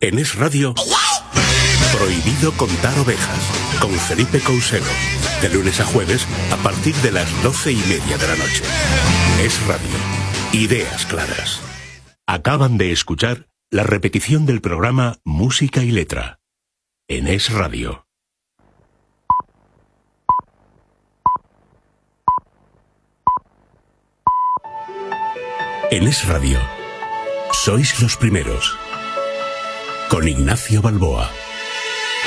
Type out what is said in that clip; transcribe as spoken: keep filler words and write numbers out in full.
En Es Radio, prohibido contar ovejas, con Felipe Couselo, de lunes a jueves a partir de las doce y media de la noche. Es Radio, ideas claras. Acaban de escuchar la repetición del programa Música y Letra, en Es Radio. En Es Radio, sois los primeros. Con Ignacio Balboa.